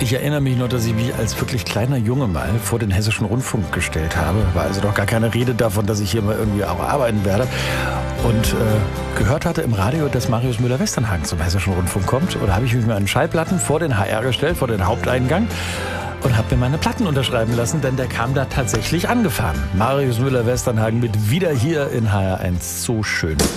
Ich erinnere mich noch, dass ich mich als wirklich kleiner Junge mal vor den Hessischen Rundfunk gestellt habe. War also doch gar keine Rede davon, dass ich hier mal irgendwie auch arbeiten werde. Und gehört hatte im Radio, dass Marius Müller-Westernhagen zum Hessischen Rundfunk kommt. Oder habe ich mich mal an Schallplatten vor den HR gestellt, vor den Haupteingang. Und habe mir meine Platten unterschreiben lassen, denn der kam da tatsächlich angefahren. Marius Müller-Westernhagen mit Wieder hier in HR1. So schön.